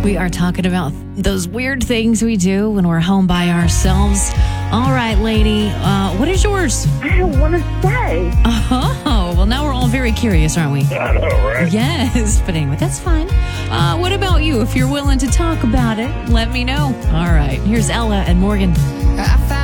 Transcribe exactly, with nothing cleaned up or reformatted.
We are talking about those weird things we do when we're home by ourselves. All right, lady, uh, what is yours? I don't want to say. Oh, well, now we're all very curious, aren't we? I know, right? Yes, but anyway, that's fine. Uh, what about you? If you're willing to talk about it, let me know. All right, here's Ella and Morgan. I found